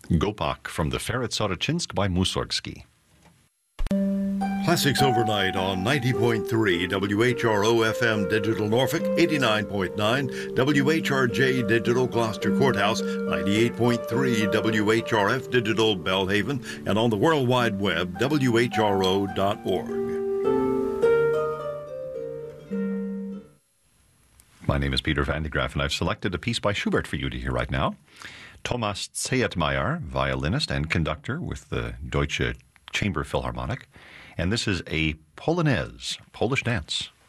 Gopak from the Ferret Soroczynsk by Mussorgsky. Classics overnight on 90.3 WHRO FM Digital Norfolk, 89.9 WHRJ Digital Gloucester Courthouse, 98.3 WHRF Digital Belhaven, and on the World Wide Web, WHRO.org. My name is Peter Van de Graaf, and I've selected a piece by Schubert for you to hear right now. Thomas Zehetmeier, violinist and conductor with the Deutsche Chamber Philharmonic. And this is a Polonaise, Polish dance.